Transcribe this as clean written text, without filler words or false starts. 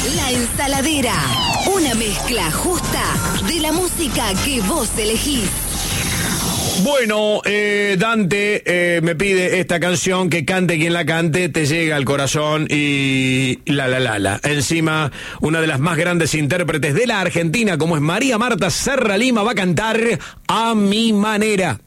La Ensaladera. Una mezcla justa de la música que vos elegís. Bueno, Dante me pide esta canción, que cante quien la cante, te llega al corazón y la. Encima, una de las más grandes intérpretes de la Argentina, como es María Marta Serra Lima, va a cantar A Mi Manera.